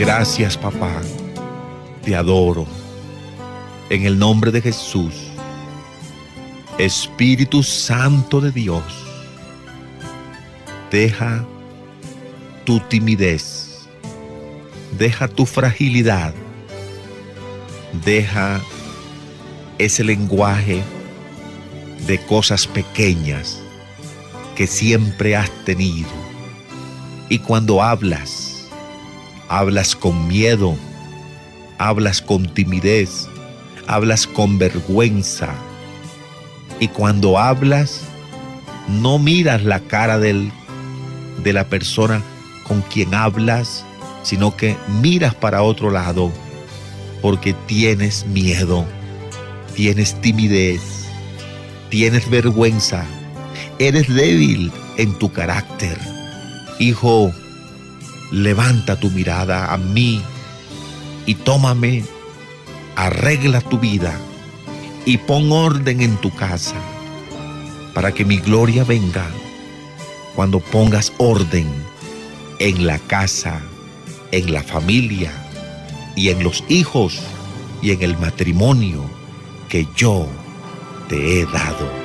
Gracias, papá. Te adoro. En el nombre de Jesús. Espíritu Santo de Dios, deja tu timidez, deja tu fragilidad, deja ese lenguaje de cosas pequeñas que siempre has tenido. Y cuando hablas, hablas con miedo, hablas con timidez, hablas con vergüenza. Y cuando hablas, no miras la cara de la persona con quien hablas, sino que miras para otro lado, porque tienes miedo, tienes timidez, tienes vergüenza, eres débil en tu carácter. Hijo, levanta tu mirada a mí y tómame, arregla tu vida y pon orden en tu casa, para que mi gloria venga cuando pongas orden en la casa, en la familia y en los hijos y en el matrimonio que yo te he dado.